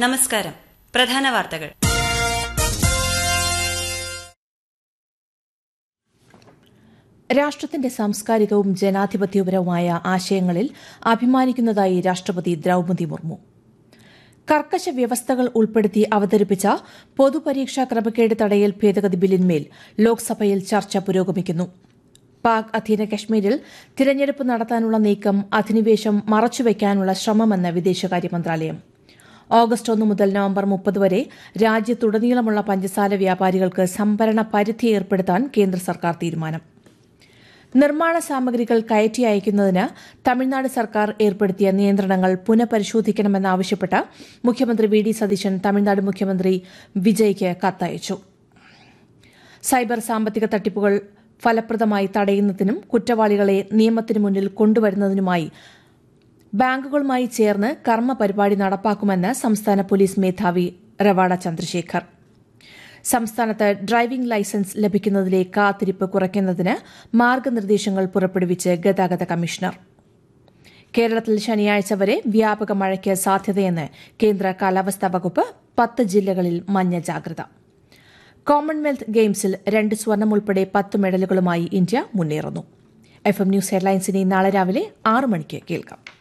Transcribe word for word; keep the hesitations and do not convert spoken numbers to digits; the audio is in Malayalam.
നമസ്കാരം. പ്രധാന വാർത്തകൾ. രാഷ്ട്രത്തിന്റെ സാംസ്കാരികവും ജനാധിപത്യപരവുമായ ആശയങ്ങളിൽ അഭിമാനിക്കുന്നതായി രാഷ്ട്രപതി ദ്രൌപദി മുർമു. കർക്കശ വ്യവസ്ഥകൾ ഉൾപ്പെടുത്തി അവതരിപ്പിച്ച പൊതുപരീക്ഷാ ക്രമക്കേട് തടയൽ ഭേദഗതി ബില്ലിന്മേൽ ലോക്സഭയിൽ ചർച്ച പുരോഗമിക്കുന്നു. പാക് അധീന കശ്മീരിൽ തിരഞ്ഞെടുപ്പ് നടത്താനുള്ള നീക്കം അധിനിവേശം മറച്ചുവെക്കാനുള്ള ശ്രമമെന്ന് വിദേശകാര്യ മന്ത്രാലയം. ഓഗസ്റ്റ് ഒന്ന് മുതൽ നവംബർ മുപ്പത് വരെ രാജ്യത്തുടനീളമുള്ള പഞ്ചസാര വ്യാപാരികൾക്ക് സംഭരണ പരിധി ഏർപ്പെടുത്താൻ കേന്ദ്ര സർക്കാർ തീരുമാനം. നിർമ്മാണ സാമഗ്രികൾ കയറ്റി അയക്കുന്നതിന് തമിഴ്നാട് സർക്കാർ ഏർപ്പെടുത്തിയ നിയന്ത്രണങ്ങൾ പുനഃപരിശോധിക്കണമെന്നാവശ്യപ്പെട്ട് മുഖ്യമന്ത്രി വി ഡി സതീശൻ തമിഴ്നാട് മുഖ്യമന്ത്രി വിജയ്ക്ക് കത്തയച്ചു. സൈബർ സാമ്പത്തിക തട്ടിപ്പുകൾ ഫലപ്രദമായി തടയുന്നതിനും കുറ്റവാളികളെ നിയമത്തിന് മുന്നിൽ കൊണ്ടുവരുന്നതിനുമായി ബാങ്കുകളുമായി ചേർന്ന് കർമ്മ പരിപാടി നടപ്പാക്കുമെന്ന് സംസ്ഥാന പോലീസ് മേധാവി റവാഡ ചന്ദ്രശേഖർ. സംസ്ഥാനത്ത് ഡ്രൈവിംഗ് ലൈസൻസ് ലഭിക്കുന്നതിലെ കാത്തിരിപ്പ് കുറയ്ക്കുന്നതിന് മാർഗനിർദ്ദേശങ്ങൾ പുറപ്പെടുവിച്ച് ഗതാഗത കമ്മീഷണർ. കേരളത്തിൽ ശനിയാഴ്ച വരെ വ്യാപക മഴയ്ക്ക് സാധ്യതയെന്ന് കേന്ദ്ര കാലാവസ്ഥാ വകുപ്പ്. പത്ത് ജില്ലകളിൽ മഞ്ഞ ജാഗ്രത. കോമൺവെൽത്ത് ഗെയിംസിൽ രണ്ട് സ്വർണം ഉൾപ്പെടെ പത്ത് മെഡലുകളുമായി ഇന്ത്യ മുന്നേറുന്നു. എഫ് എം ന്യൂസ് ഹെഡ്ലൈൻസിനെ നാളെ രാവിലെ ആറ് മണിക്ക് കേൾക്കാം.